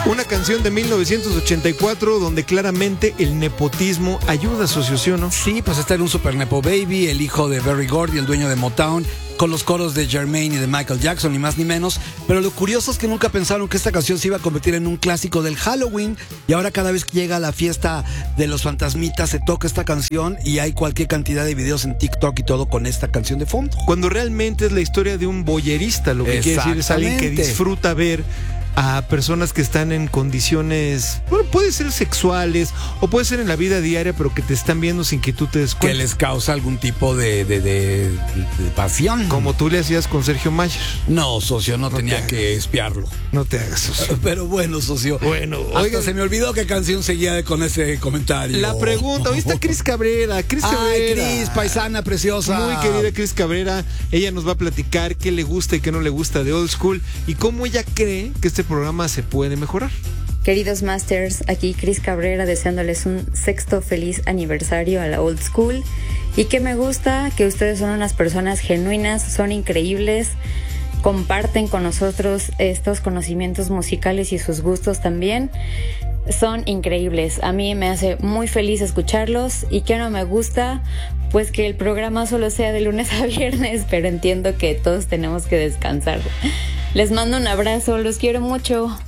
Una canción de 1984 donde claramente el nepotismo ayuda, socio, ¿sí o no? Sí, pues está en un super nepo baby, el hijo de Berry Gordy, el dueño de Motown, con los coros de Jermaine y de Michael Jackson, ni más ni menos. Pero lo curioso es que nunca pensaron que esta canción se iba a convertir en un clásico del Halloween. Y ahora cada vez que llega la fiesta de los fantasmitas se toca esta canción y hay cualquier cantidad de videos en TikTok y todo con esta canción de fondo. Cuando realmente es la historia de un voyerista, lo que quiere decir es alguien que disfruta ver a personas que están en condiciones, bueno, puede ser sexuales o puede ser en la vida diaria, pero que te están viendo sin que tú te des cuenta. Que les causa algún tipo de pasión. Como tú le hacías con Sergio Mayer. No, socio, no tenía que espiarlo. No te hagas, socio. Pero bueno, socio. Bueno, hasta se me olvidó qué canción seguía con ese comentario. La pregunta, hoy está Cris Cabrera. Ay, Cris, paisana preciosa. Muy querida Cris Cabrera. Ella nos va a platicar qué le gusta y qué no le gusta de Old School y cómo ella cree que este programa se puede mejorar. Queridos Masters, aquí Cris Cabrera deseándoles un 6º feliz aniversario a la Old School. Y que me gusta que ustedes son unas personas genuinas, son increíbles, comparten con nosotros estos conocimientos musicales y sus gustos también. Son increíbles, a mí me hace muy feliz escucharlos. Y que no me gusta, pues que el programa solo sea de lunes a viernes, pero entiendo que todos tenemos que descansar. Les mando un abrazo, los quiero mucho.